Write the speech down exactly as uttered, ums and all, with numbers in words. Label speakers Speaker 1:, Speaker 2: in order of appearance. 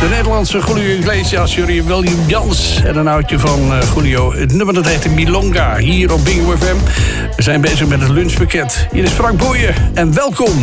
Speaker 1: De Nederlandse Julio Iglesias, Jurien William Jans. En een oudje van uh, Julio. Het nummer dat heet Milonga, hier op Bingo F M. We zijn bezig met het lunchpakket. Hier is Frank Boeien en welkom.